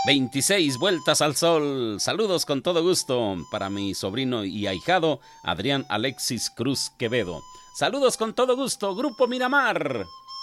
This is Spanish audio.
26 vueltas al sol. Saludos con todo gusto para mi sobrino y ahijado Adrián Alexis Cruz Quevedo. Saludos con todo gusto, Grupo Miramar.